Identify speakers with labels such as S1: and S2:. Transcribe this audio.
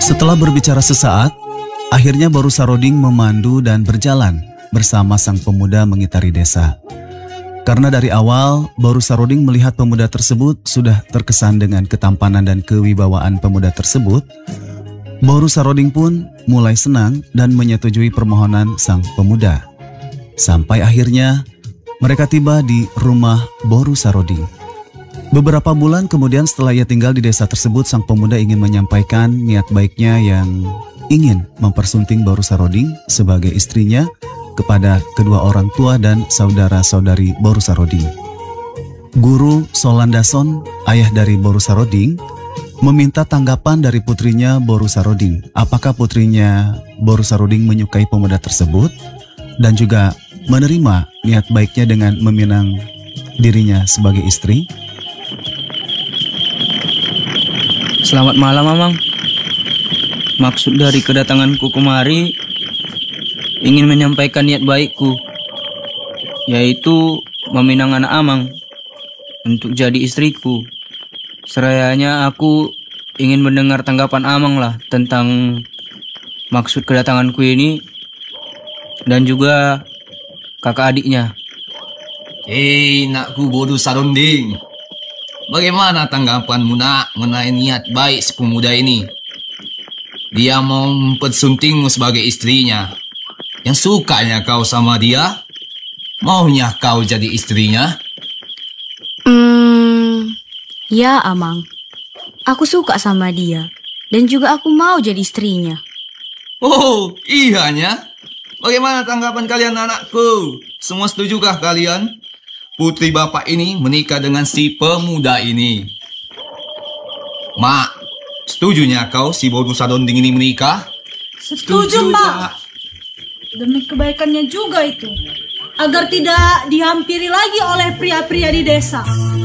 S1: Setelah berbicara sesaat, akhirnya Boru Saroding memandu dan berjalan bersama sang pemuda mengitari desa. Karena dari awal, Boru Saroding melihat pemuda tersebut sudah terkesan dengan ketampanan dan kewibawaan pemuda tersebut, Boru Saroding pun mulai senang dan menyetujui permohonan sang pemuda. Sampai akhirnya, mereka tiba di rumah Boru Saroding. Beberapa bulan kemudian setelah ia tinggal di desa tersebut, sang pemuda ingin menyampaikan niat baiknya yang ingin mempersunting Boru Saroding sebagai istrinya kepada kedua orang tua dan saudara-saudari Boru Saroding. Guru Solandason, ayah dari Boru Saroding, meminta tanggapan dari putrinya Boru Saroding. Apakah putrinya Boru Saroding menyukai pemuda tersebut dan juga menerima niat baiknya dengan meminang dirinya sebagai istri?
S2: Selamat malam, Mamang. Maksud dari kedatanganku kemari ingin menyampaikan niat baikku, yaitu meminang anak Amang untuk jadi istriku. Serayanya aku ingin mendengar tanggapan Amang lah tentang maksud kedatanganku ini dan juga kakak adiknya.
S3: Nakku Boru Saroding, bagaimana tanggapanmu nak mengenai niat baik si pemuda ini? Dia mau mempersuntingmu sebagai istrinya. Yang sukanya kau sama dia? Maunya kau jadi istrinya?
S4: Ya, Amang. Aku suka sama dia. Dan juga aku mau jadi istrinya.
S3: Oh, iyanya? Bagaimana tanggapan kalian anakku? Semua setujukah kalian? Putri bapak ini menikah dengan si pemuda ini. Mak, setujunya kau si Boru Saroding ini menikah?
S5: Setuju, Mak. Demi kebaikannya juga itu. Agar tidak dihampiri lagi oleh pria-pria di desa.